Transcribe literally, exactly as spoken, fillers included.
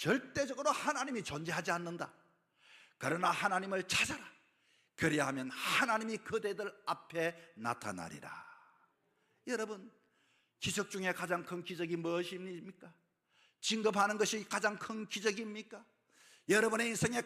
절대적으로 하나님이 존재하지 않는다. 그러나 하나님을 찾아라. 그래야 하면 하나님이 그대들 앞에 나타나리라. 여러분, 기적 중에 가장 큰 기적이 무엇입니까? 진급하는 것이 가장 큰 기적입니까? 여러분의 인생에